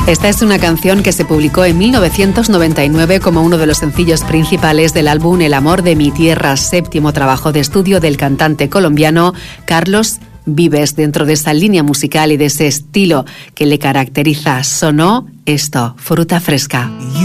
Esta es una canción que se publicó en 1999 como uno de los sencillos principales del álbum El amor de mi tierra, séptimo trabajo de estudio del cantante colombiano Carlos Vives. Dentro de esa línea musical y de ese estilo que le caracteriza, sonó esto, Fruta Fresca.